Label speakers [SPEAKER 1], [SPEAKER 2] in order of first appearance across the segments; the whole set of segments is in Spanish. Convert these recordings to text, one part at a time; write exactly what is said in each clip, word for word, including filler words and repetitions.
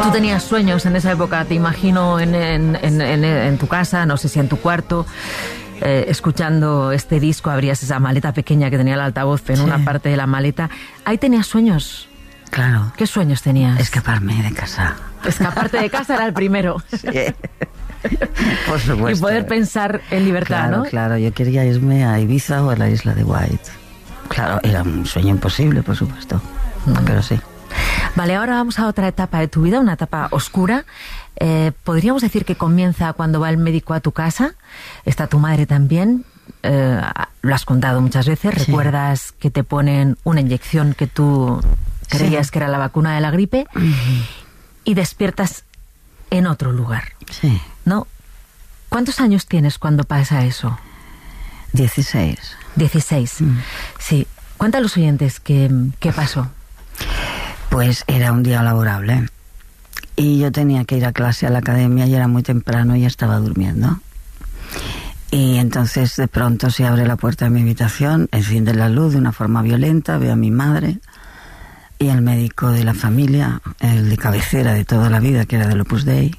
[SPEAKER 1] Tú tenías sueños en esa época, te imagino en, en, en, en, en tu casa, no sé si en tu cuarto, eh, escuchando este disco, abrías esa maleta pequeña que tenía el altavoz en sí. una parte de la maleta. ¿Ahí tenías sueños?
[SPEAKER 2] Claro.
[SPEAKER 1] ¿Qué sueños tenías?
[SPEAKER 2] Escaparme de casa.
[SPEAKER 1] Escaparte de casa era el primero.
[SPEAKER 2] Sí. Por supuesto.
[SPEAKER 1] Y poder pensar en libertad,
[SPEAKER 2] claro,
[SPEAKER 1] ¿no?
[SPEAKER 2] Claro, yo quería irme a Ibiza o a la isla de White. Claro, era un sueño imposible, por supuesto, mm. pero sí.
[SPEAKER 1] Vale, ahora vamos a otra etapa de tu vida, una etapa oscura. Eh, ¿Podríamos decir que comienza cuando va el médico a tu casa? Está tu madre también, eh, lo has contado muchas veces. Sí. ¿Recuerdas que te ponen una inyección que tú creías sí. que era la vacuna de la gripe? Uh-huh. Y despiertas en otro lugar.
[SPEAKER 2] Sí.
[SPEAKER 1] ¿No? ¿Cuántos años tienes cuando pasa eso?
[SPEAKER 2] Dieciséis.
[SPEAKER 1] Dieciséis. Mm. Sí. Cuenta a los oyentes qué, qué pasó.
[SPEAKER 2] Pues era un día laborable y yo tenía que ir a clase a la academia y era muy temprano y estaba durmiendo. Y entonces de pronto se abre la puerta de mi habitación, enciende la luz de una forma violenta, veo a mi madre y el médico de la familia, el de cabecera de toda la vida, que era del Opus Dei,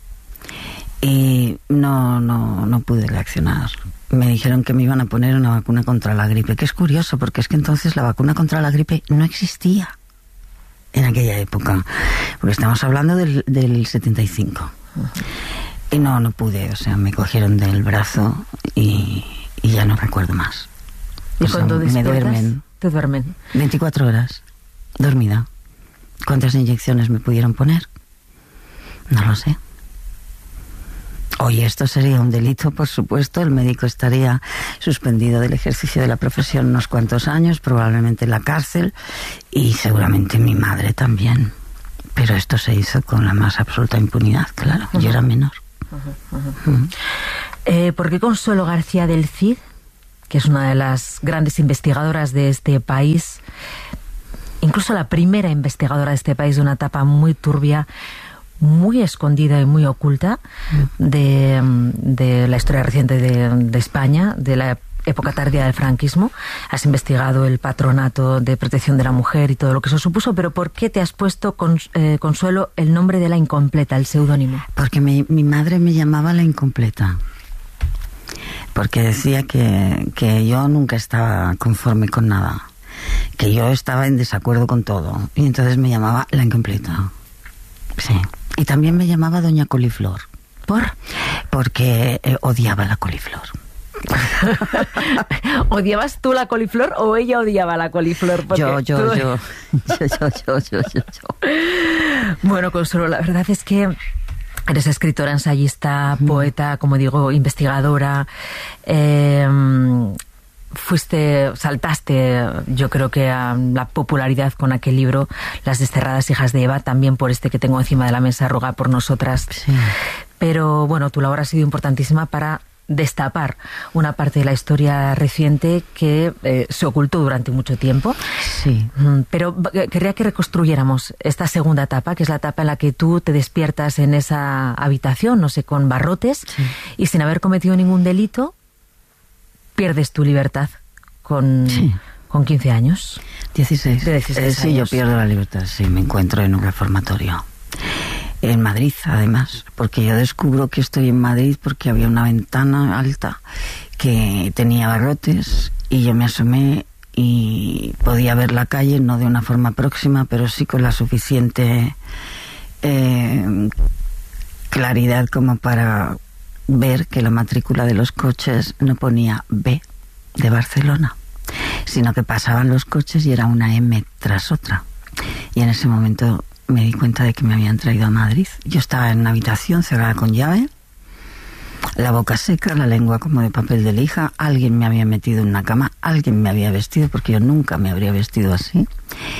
[SPEAKER 2] y no, no, no pude reaccionar. Me dijeron que me iban a poner una vacuna contra la gripe, que es curioso porque es que entonces la vacuna contra la gripe no existía en aquella época, porque estamos hablando del, del setenta y cinco. Uh-huh. Y no, no pude, o sea, me cogieron del brazo y, y ya no recuerdo más.
[SPEAKER 1] ¿Y
[SPEAKER 2] o sea,
[SPEAKER 1] cuando despiertas?
[SPEAKER 2] Me duermen.
[SPEAKER 1] ¿Te duermen?
[SPEAKER 2] veinticuatro horas, dormida. ¿Cuántas inyecciones me pudieron poner? No lo sé. Hoy esto sería un delito, por supuesto. El médico estaría suspendido del ejercicio de la profesión unos cuantos años, probablemente en la cárcel, y seguramente mi madre también. Pero esto se hizo con la más absoluta impunidad, claro. Uh-huh. Yo era menor.
[SPEAKER 1] Uh-huh, uh-huh. Uh-huh. Eh, ¿Por qué Consuelo García del Cid, que es una de las grandes investigadoras de este país, incluso la primera investigadora de este país de una etapa muy turbia, muy escondida y muy oculta de, de la historia reciente de, de España, de la época tardía del franquismo? Has investigado el patronato de protección de la mujer y todo lo que eso supuso, pero ¿por qué te has puesto, con, eh, Consuelo, el nombre de la incompleta, el seudónimo?
[SPEAKER 2] Porque mi, mi madre me llamaba la incompleta, porque decía que, que yo nunca estaba conforme con nada, que yo estaba en desacuerdo con todo, y entonces me llamaba la incompleta. Sí. Y también me llamaba Doña Coliflor.
[SPEAKER 1] ¿Por?
[SPEAKER 2] Porque eh, odiaba la coliflor.
[SPEAKER 1] ¿Odiabas tú la coliflor o ella odiaba la coliflor? Porque
[SPEAKER 2] yo, yo,
[SPEAKER 1] tú...
[SPEAKER 2] yo, yo, yo, yo, yo, yo, yo.
[SPEAKER 1] Bueno, Consuelo, la verdad es que eres escritora, ensayista, poeta, como digo, investigadora. Eh, fuiste, saltaste, yo creo que a la popularidad con aquel libro, Las desterradas hijas de Eva, también por este que tengo encima de la mesa, Ruega por nosotras.
[SPEAKER 2] Sí. Pero
[SPEAKER 1] bueno, tu labor ha sido importantísima para destapar una parte de la historia reciente que eh, se ocultó durante mucho tiempo.
[SPEAKER 2] Sí.
[SPEAKER 1] Pero querría que reconstruyéramos esta segunda etapa, que es la etapa en la que tú te despiertas en esa habitación, no sé, con barrotes, sí. y sin haber cometido ningún delito, pierdes tu libertad con, sí. con quince años.
[SPEAKER 2] dieciséis.
[SPEAKER 1] De dieciséis
[SPEAKER 2] eh, sí,
[SPEAKER 1] años.
[SPEAKER 2] Yo pierdo la libertad, sí, me encuentro en un reformatorio. En Madrid, además, porque yo descubro que estoy en Madrid porque había una ventana alta que tenía barrotes y yo me asomé y podía ver la calle, no de una forma próxima, pero sí con la suficiente eh, claridad como para ver que la matrícula de los coches no ponía B de Barcelona, sino que pasaban los coches y era una M tras otra. Y en ese momento me di cuenta de que me habían traído a Madrid. Yo estaba en una habitación cerrada con llave, la boca seca, la lengua como de papel de lija. Alguien me había metido en una cama, alguien me había vestido, porque yo nunca me habría vestido así.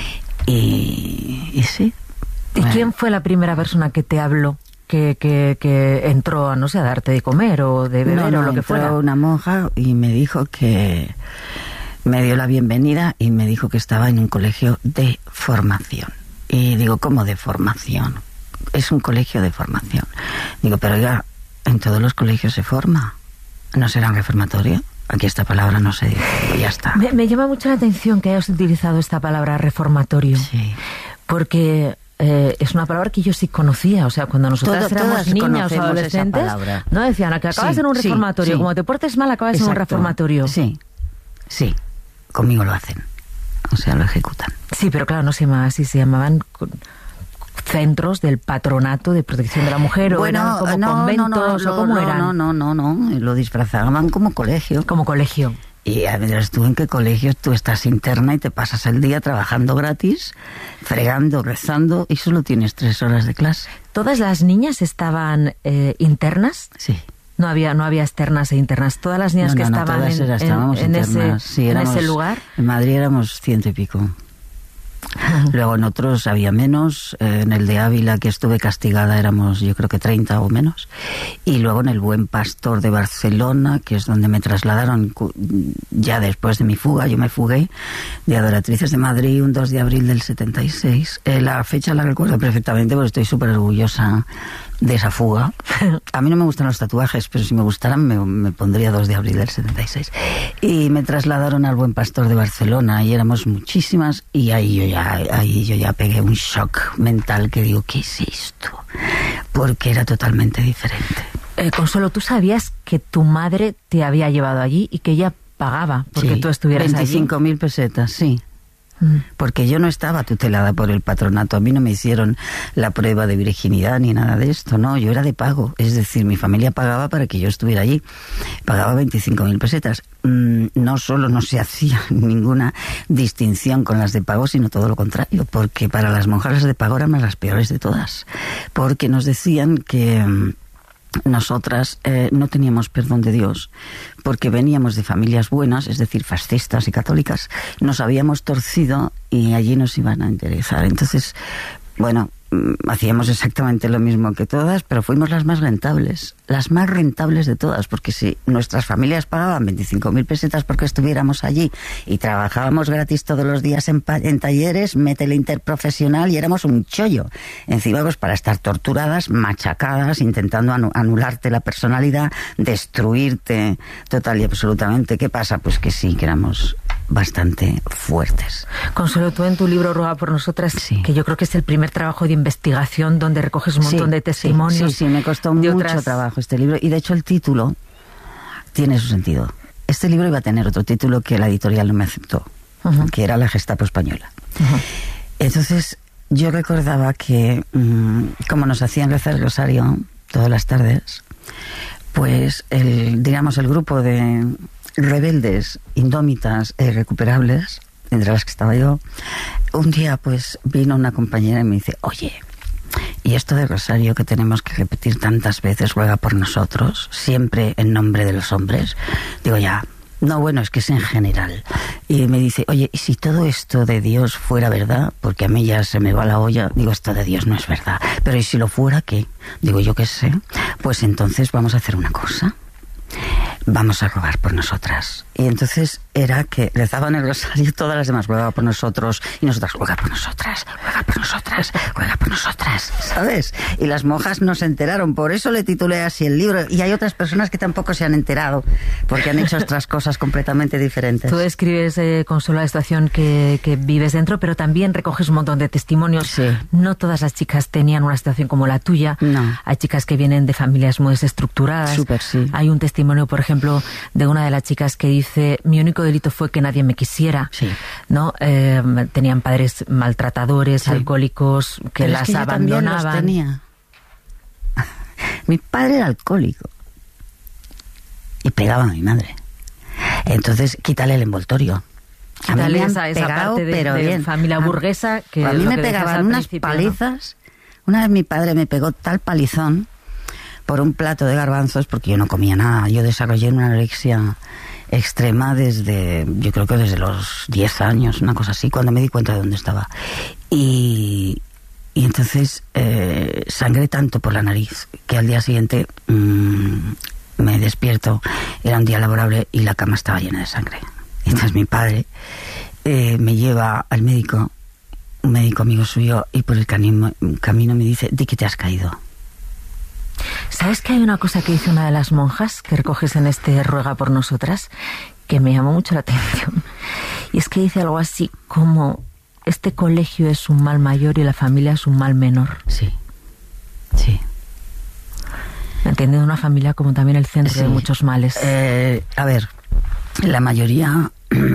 [SPEAKER 2] Y, y sí.
[SPEAKER 1] ¿Y bueno. quién fue la primera persona que te habló? Que, que, que entró, no sé, a darte de comer o de beber
[SPEAKER 2] no, no,
[SPEAKER 1] o lo que
[SPEAKER 2] entró
[SPEAKER 1] fuera.
[SPEAKER 2] Una monja y me dijo que me dio la bienvenida y me dijo que estaba en un colegio de formación. Y digo, ¿cómo de formación? Es un colegio de formación. Digo, pero ya, en todos los colegios se forma. ¿No será un reformatorio? Aquí esta palabra no se dice, ya está.
[SPEAKER 1] Me, me llama mucho la atención que hayas utilizado esta palabra reformatorio.
[SPEAKER 2] Sí.
[SPEAKER 1] Porque eh, es una palabra que yo sí conocía. O sea, cuando nosotras
[SPEAKER 2] Todo,
[SPEAKER 1] éramos niñas o adolescentes, no decían que acabas
[SPEAKER 2] sí,
[SPEAKER 1] en un reformatorio,
[SPEAKER 2] sí, sí.
[SPEAKER 1] como te portes mal, acabas Exacto. en un reformatorio.
[SPEAKER 2] Sí, sí, conmigo lo hacen. O sea, lo ejecutan.
[SPEAKER 1] Sí, pero claro, no se llamaba así, se llamaban centros del patronato de protección de la mujer,
[SPEAKER 2] bueno,
[SPEAKER 1] o eran como
[SPEAKER 2] no,
[SPEAKER 1] conventos,
[SPEAKER 2] no, no,
[SPEAKER 1] o cómo
[SPEAKER 2] no,
[SPEAKER 1] eran.
[SPEAKER 2] No, no, no, no, lo disfrazaban como colegio.
[SPEAKER 1] Como colegio.
[SPEAKER 2] Y a ver, tú en qué colegio tú estás interna y te pasas el día trabajando gratis, fregando, rezando, y solo tienes tres horas de clase.
[SPEAKER 1] ¿Todas las niñas estaban eh, internas?
[SPEAKER 2] Sí.
[SPEAKER 1] No había, no había externas e internas. Todas las niñas
[SPEAKER 2] no,
[SPEAKER 1] que
[SPEAKER 2] no,
[SPEAKER 1] estaban
[SPEAKER 2] no,
[SPEAKER 1] en,
[SPEAKER 2] era,
[SPEAKER 1] en, en, ese,
[SPEAKER 2] sí,
[SPEAKER 1] éramos,
[SPEAKER 2] en
[SPEAKER 1] ese lugar.
[SPEAKER 2] En Madrid éramos ciento y pico. Luego en otros había menos. En el de Ávila, que estuve castigada, éramos yo creo que treinta o menos. Y luego en el Buen Pastor de Barcelona, que es donde me trasladaron ya después de mi fuga. Yo me fugué de Adoratrices de Madrid un dos de abril del setenta y seis. Eh, la fecha la recuerdo perfectamente porque estoy súper orgullosa de esa fuga. A mí no me gustan los tatuajes, pero si me gustaran me, me pondría dos de abril del setenta y seis. Y me trasladaron al Buen Pastor de Barcelona y éramos muchísimas, y ahí yo ya, ahí yo ya pegué un shock mental que digo, ¿qué es esto? Porque era totalmente diferente.
[SPEAKER 1] Eh, Consuelo, ¿tú sabías que tu madre te había llevado allí y que ella pagaba porque
[SPEAKER 2] sí,
[SPEAKER 1] tú estuvieras allí?
[SPEAKER 2] veinticinco mil pesetas, sí. Porque yo no estaba tutelada por el patronato, a mí no me hicieron la prueba de virginidad ni nada de esto, no, yo era de pago, es decir, mi familia pagaba para que yo estuviera allí, pagaba veinticinco mil pesetas. No solo no se hacía ninguna distinción con las de pago, sino todo lo contrario, porque para las monjas de pago eran las peores de todas, porque nos decían que nosotras eh, no teníamos perdón de Dios porque veníamos de familias buenas, es decir, fascistas y católicas, nos habíamos torcido y allí nos iban a enderezar. Entonces, bueno, hacíamos exactamente lo mismo que todas, pero fuimos las más rentables, las más rentables de todas, porque si nuestras familias pagaban veinticinco mil pesetas porque estuviéramos allí y trabajábamos gratis todos los días en, en talleres, métele interprofesional y éramos un chollo. Encima, pues para estar torturadas, machacadas, intentando anularte la personalidad, destruirte total y absolutamente. ¿Qué pasa? Pues que sí, que éramos bastante fuertes.
[SPEAKER 1] Consuelo, tú en tu libro Ruega por nosotras, sí. que yo creo que es el primer trabajo de investigación donde recoges un montón
[SPEAKER 2] sí,
[SPEAKER 1] de testimonios.
[SPEAKER 2] Sí, sí, sí, me costó mucho
[SPEAKER 1] otras...
[SPEAKER 2] trabajo este libro, y de hecho el título tiene su sentido. Este libro iba a tener otro título que la editorial no me aceptó, uh-huh. que era La Gestapo Española. Uh-huh. Entonces yo recordaba que mmm, como nos hacían rezar el rosario todas las tardes, pues el, digamos el grupo de rebeldes, indómitas e irrecuperables, entre las que estaba yo, un día pues vino una compañera y me dice, oye, y esto de rosario que tenemos que repetir tantas veces, ruega por nosotros, siempre en nombre de los hombres. Digo, ya, no, bueno, es que es en general. Y me dice, oye, ¿y si todo esto de Dios fuera verdad? Porque a mí ya se me va la olla. Digo, esto de Dios no es verdad. Pero ¿y si lo fuera qué? Digo, yo qué sé. Pues entonces vamos a hacer una cosa. Vamos a rogar por nosotras. Y entonces era que rezaban el rosario, todas las demás ruega por nosotros, y nosotras ruega por nosotras, ruega por nosotras, ruega por nosotras, ¿sabes? Y las monjas no se enteraron, por eso le titulé así el libro. Y hay otras personas que tampoco se han enterado, porque han hecho otras cosas completamente diferentes.
[SPEAKER 1] Tú describes, eh, Consuelo, la situación que, que vives dentro, pero también recoges un montón de testimonios.
[SPEAKER 2] Sí.
[SPEAKER 1] No todas las chicas tenían una situación como la tuya.
[SPEAKER 2] No.
[SPEAKER 1] Hay chicas que vienen de familias muy desestructuradas.
[SPEAKER 2] Súper, sí.
[SPEAKER 1] Hay un testimonio, por ejemplo, de una de las chicas que dice, mi único delito fue que nadie me quisiera.
[SPEAKER 2] Sí.
[SPEAKER 1] ¿No? Eh, tenían padres maltratadores, sí. alcohólicos, que
[SPEAKER 2] Pero
[SPEAKER 1] las
[SPEAKER 2] es que
[SPEAKER 1] abandonaban.
[SPEAKER 2] Yo también los tenía. Mi padre era alcohólico y pegaba a mi madre. Entonces, quítale el envoltorio.
[SPEAKER 1] Quítale esa, esa
[SPEAKER 2] pegado,
[SPEAKER 1] parte de,
[SPEAKER 2] pero
[SPEAKER 1] de
[SPEAKER 2] bien.
[SPEAKER 1] familia burguesa que
[SPEAKER 2] a mí me pegaban unas
[SPEAKER 1] principio,
[SPEAKER 2] palizas. ¿No? Una vez mi padre me pegó tal palizón por un plato de garbanzos, porque yo no comía nada. Yo desarrollé una anorexia extrema desde, yo creo que desde los diez años, una cosa así, cuando me di cuenta de dónde estaba. Y, y entonces eh, sangré tanto por la nariz que al día siguiente mmm, me despierto, era un día laborable y la cama estaba llena de sangre. Y entonces mi padre eh, me lleva al médico, un médico amigo suyo, y por el camino, camino me dice, di que te has caído.
[SPEAKER 1] ¿Sabes que hay una cosa que dice una de las monjas que recoges en este Ruega por nosotras que me llamó mucho la atención? Y es que dice algo así como, este colegio es un mal mayor y la familia es un mal menor.
[SPEAKER 2] Sí, sí.
[SPEAKER 1] Entendiendo una familia como también el centro sí. de muchos males.
[SPEAKER 2] Eh, a ver, la mayoría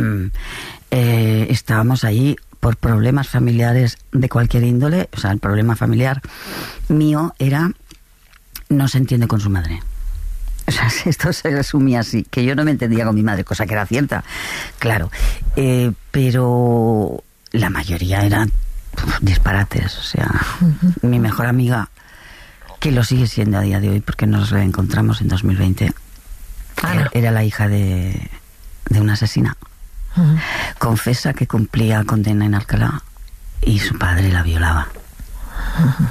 [SPEAKER 2] eh, estábamos ahí por problemas familiares de cualquier índole. O sea, el problema familiar mío era no se entiende con su madre. O sea, esto se resumía así, que yo no me entendía con mi madre, cosa que era cierta, claro. Eh, pero la mayoría eran uf, disparates. O sea, uh-huh. mi mejor amiga, que lo sigue siendo a día de hoy porque nos reencontramos en dos mil veinte, ah, era, era la hija de, de una asesina. Uh-huh. Confesa que cumplía condena en Alcalá y su padre la violaba.
[SPEAKER 1] Uh-huh.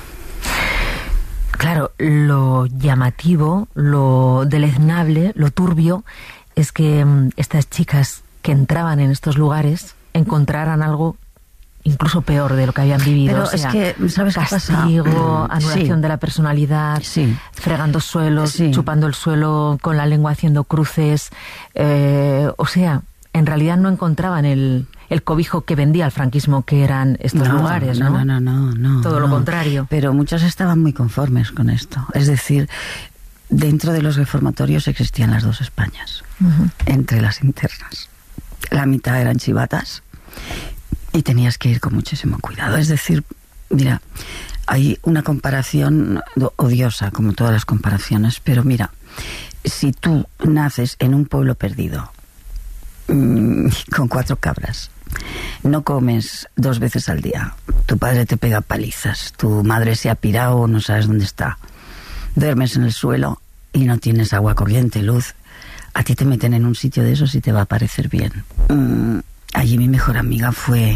[SPEAKER 1] Claro, lo llamativo, lo deleznable, lo turbio es que um, estas chicas que entraban en estos lugares encontraran algo incluso peor de lo que habían vivido.
[SPEAKER 2] Pero
[SPEAKER 1] o sea,
[SPEAKER 2] es que, ¿sabes qué pasa?
[SPEAKER 1] Castigo, anulación
[SPEAKER 2] sí.
[SPEAKER 1] de la personalidad,
[SPEAKER 2] sí.
[SPEAKER 1] fregando suelos,
[SPEAKER 2] sí.
[SPEAKER 1] chupando el suelo con la lengua haciendo cruces. Eh, o sea, en realidad no encontraban el, el cobijo que vendía el franquismo, que eran estos
[SPEAKER 2] no,
[SPEAKER 1] lugares, ¿no?
[SPEAKER 2] No, no, no, no.
[SPEAKER 1] Todo
[SPEAKER 2] no.
[SPEAKER 1] lo contrario.
[SPEAKER 2] Pero muchos estaban muy conformes con esto. Es decir, dentro de los reformatorios existían las dos Españas, uh-huh. entre las internas. La mitad eran chivatas y tenías que ir con muchísimo cuidado. Es decir, mira, hay una comparación odiosa, como todas las comparaciones, pero mira, si tú naces en un pueblo perdido, mmm, con cuatro cabras, no comes dos veces al día, tu padre te pega palizas, tu madre se ha pirado, no sabes dónde está, duermes en el suelo y no tienes agua corriente, luz, a ti te meten en un sitio de esos y te va a parecer bien. Mm, allí mi mejor amiga fue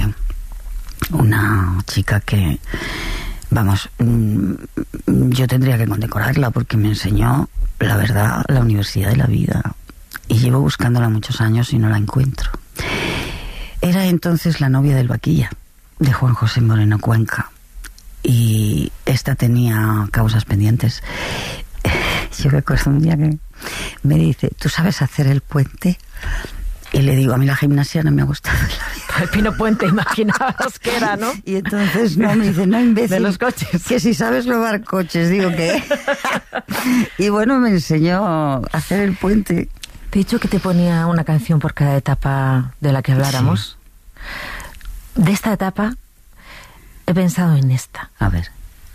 [SPEAKER 2] una chica que, vamos, mm, yo tendría que condecorarla porque me enseñó, la verdad, la universidad de la vida. Y llevo buscándola muchos años y no la encuentro. Era entonces la novia del Vaquilla, de Juan José Moreno Cuenca. Y esta tenía causas pendientes. Yo recuerdo un día que me dice, ¿tú sabes hacer el puente? Y le digo, a mí la gimnasia no me ha gustado en la vida.
[SPEAKER 1] El Pino Puente, imaginabas que era, ¿no?
[SPEAKER 2] Y entonces no, me dice, no, imbécil.
[SPEAKER 1] De los coches.
[SPEAKER 2] Que si sabes robar coches, digo que... Y bueno, me enseñó a hacer el puente.
[SPEAKER 1] Te he dicho que te ponía una canción por cada etapa de la que habláramos. Sí. De esta etapa he pensado en esta.
[SPEAKER 2] A ver.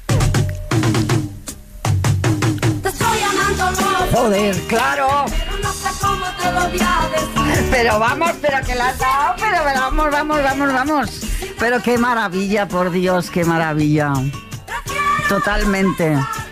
[SPEAKER 2] Joder, claro.
[SPEAKER 3] Pero no sé cómo te lo voy a decir.
[SPEAKER 2] Pero vamos, pero que la has dado, pero vamos, vamos, vamos, vamos. Pero qué maravilla, por Dios, qué maravilla. Totalmente.